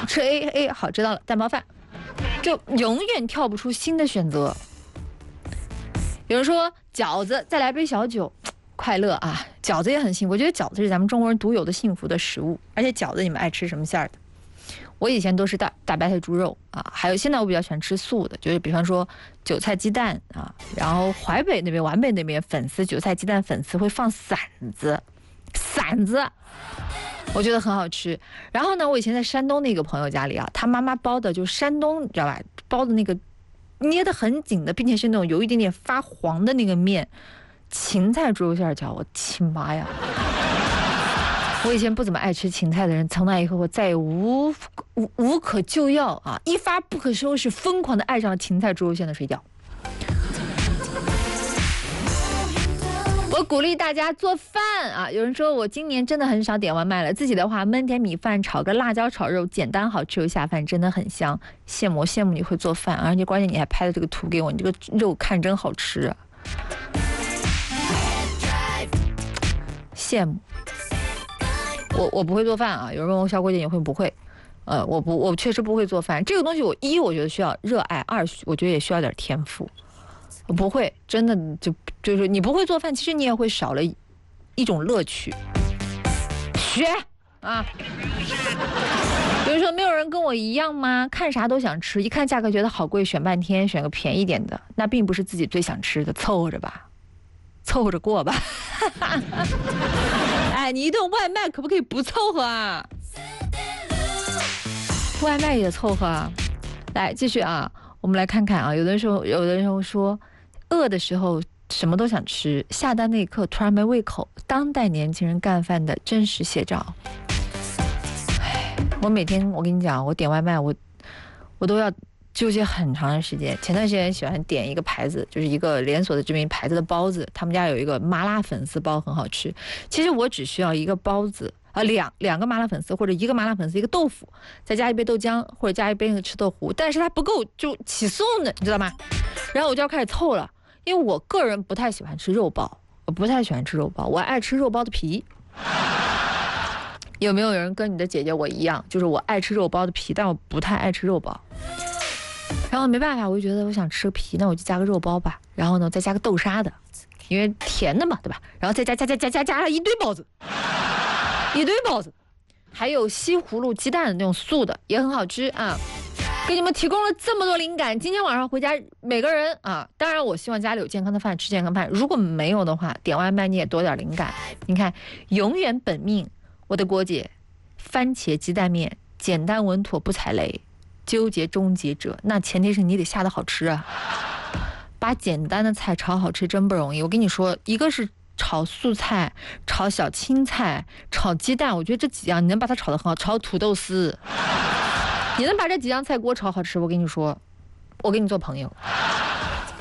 吃 A， 好，知道了，蛋包饭，就永远跳不出新的选择。有人说饺子，再来杯小酒，快乐啊！饺子也很幸福，我觉得饺子是咱们中国人独有的幸福的食物。而且饺子你们爱吃什么馅儿的？我以前都是大白菜猪肉啊，还有现在我比较喜欢吃素的，就是比方说韭菜鸡蛋啊，然后淮北那边、皖北那边粉丝韭菜鸡蛋粉丝会放馓子，我觉得很好吃。然后呢，我以前在山东那个朋友家里啊，他妈妈包的就是山东，你知道吧？包的那个捏得很紧的，并且是那种有一点点发黄的那个面，芹菜猪肉馅饺，我亲妈呀！我以前不怎么爱吃芹菜的人，从那以后我再也无可救药啊，一发不可收拾，疯狂的爱上了芹菜猪肉馅的水饺。我鼓励大家做饭啊！有人说我今年真的很少点外卖了，自己的话焖点米饭，炒个辣椒炒肉，简单好吃又下饭，真的很香。羡慕你会做饭，而且关键你还拍了这个图给我，你这个肉看真好吃啊！羡慕。我不会做饭啊！有人问我小郭姐你会不会？我确实不会做饭。这个东西我觉得需要热爱，二我觉得也需要点天赋。我不会，真的就是你不会做饭，其实你也会少了一种乐趣。学啊！比如说没有人跟我一样吗？看啥都想吃，一看价格觉得好贵，选半天选个便宜点的，那并不是自己最想吃的，凑合着吧，凑合着过吧。哎，你一顿外卖可不可以不凑合啊？外卖也凑合啊。来继续啊，我们来看看啊，有的时候说饿的时候什么都想吃，下单那一刻突然没胃口，当代年轻人干饭的真实写照。我每天我跟你讲，我点外卖我都要纠结很长的时间。前段时间喜欢点一个牌子，就是一个连锁的知名牌子的包子，他们家有一个麻辣粉丝包很好吃。其实我只需要一个包子啊，两个麻辣粉丝，或者一个麻辣粉丝一个豆腐，再加一杯豆浆，或者加一杯赤豆糊，但是它不够就起送的，你知道吗？然后我就要开始凑了，因为我个人不太喜欢吃肉包，我爱吃肉包的皮。有没有人跟你的姐姐我一样，就是我爱吃肉包的皮，但我不太爱吃肉包。然后没办法，我就觉得我想吃个皮，那我就加个肉包吧。然后呢，再加个豆沙的，因为甜的嘛，对吧？然后再加了一堆包子，还有西葫芦鸡蛋的那种素的，也很好吃啊。给你们提供了这么多灵感，今天晚上回家每个人啊，当然我希望家里有健康的饭，吃健康饭。如果没有的话，点外卖你也多点灵感。你看，永远本命，我的郭姐，番茄鸡蛋面，简单稳妥不踩雷。纠结终结者，那前提是你得下得好吃啊！把简单的菜炒好吃真不容易。我跟你说，一个是炒素菜，炒小青菜，炒鸡蛋，我觉得这几样你能把它炒得很好。炒土豆丝，你能把这几样菜给我炒好吃，我跟你说，我给你做朋友。